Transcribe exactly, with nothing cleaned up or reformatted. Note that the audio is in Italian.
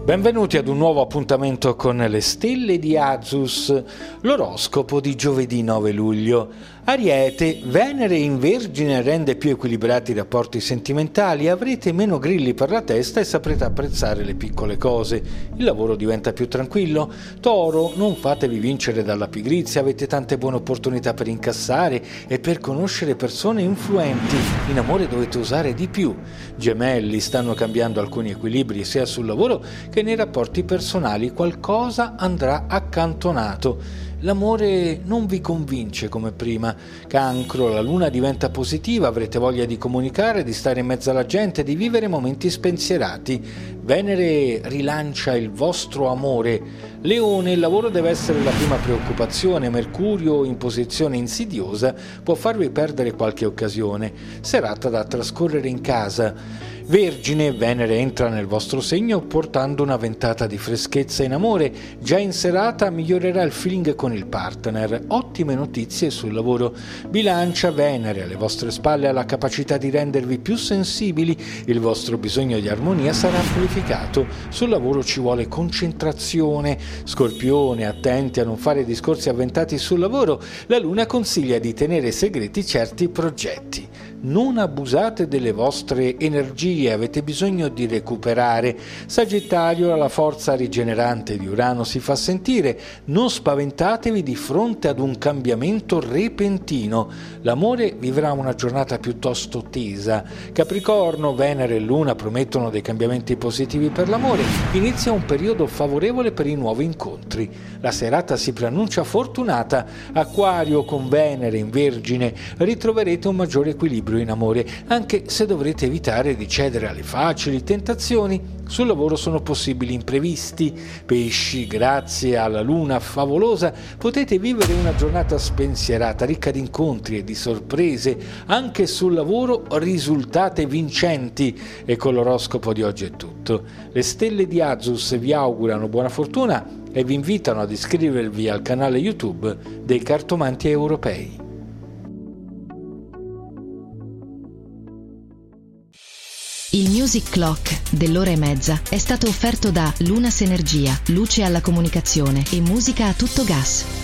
Benvenuti ad un nuovo appuntamento con le stelle di Azus, l'oroscopo di giovedì nove luglio. Ariete, Venere in Vergine rende più equilibrati i rapporti sentimentali, avrete meno grilli per la testa e saprete apprezzare le piccole cose. Il lavoro diventa più tranquillo. Toro, non fatevi vincere dalla pigrizia, avete tante buone opportunità per incassare e per conoscere persone influenti. In amore dovete usare di più. Gemelli, stanno cambiando alcuni equilibri sia sul lavoro che nei rapporti personali, qualcosa andrà accantonato. L'amore non vi convince come prima. Cancro, la luna diventa positiva, avrete voglia di comunicare, di stare in mezzo alla gente, di vivere momenti spensierati. Venere rilancia il vostro amore. Leone, il lavoro deve essere la prima preoccupazione. Mercurio, in posizione insidiosa, può farvi perdere qualche occasione. Serata da trascorrere in casa. Vergine, Venere entra nel vostro segno portando una ventata di freschezza in amore. Già in serata migliorerà il feeling con il partner. Ottime notizie sul lavoro. Bilancia, Venere alle vostre spalle ha la capacità di rendervi più sensibili. Il vostro bisogno di armonia sarà amplificato. Sul lavoro ci vuole concentrazione. Scorpione, attenti a non fare discorsi avventati sul lavoro. La luna consiglia di tenere segreti certi progetti. Non abusate delle vostre energie, avete bisogno di recuperare. Sagittario, la forza rigenerante di Urano si fa sentire, non spaventatevi di fronte ad un cambiamento repentino. L'amore vivrà una giornata piuttosto tesa. Capricorno, Venere e Luna promettono dei cambiamenti positivi per l'amore, inizia un periodo favorevole per i nuovi incontri. La serata si preannuncia fortunata. Acquario, con Venere in Vergine ritroverete un maggiore equilibrio in amore, anche se dovrete evitare di cedere alle facili tentazioni. Sul lavoro sono possibili imprevisti. Pesci, grazie alla luna favolosa potete vivere una giornata spensierata, ricca di incontri e di sorprese. Anche sul lavoro risultate vincenti. E con l'oroscopo di oggi è tutto. Le stelle di Azus vi augurano buona fortuna e vi invitano ad iscrivervi al canale YouTube dei Cartomanti Europei. Il Music Clock dell'ora e mezza è stato offerto da Lunas Energia, luce alla comunicazione e musica a tutto gas.